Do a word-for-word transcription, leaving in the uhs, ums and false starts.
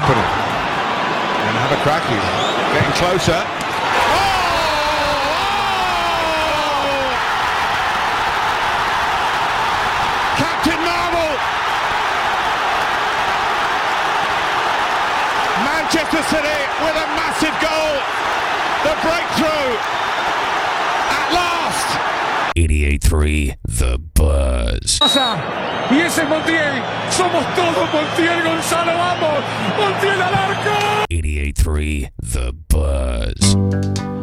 put it. And have a crack. He's getting closer. Oh! Captain Marvel! Manchester City with a massive goal. The breakthrough. At last. eighty-eight three The Buzz. Y ese Montiel, somos todos Montiel Gonzalo, vamos, Montiel al arco. eighty-eight three The Buzz.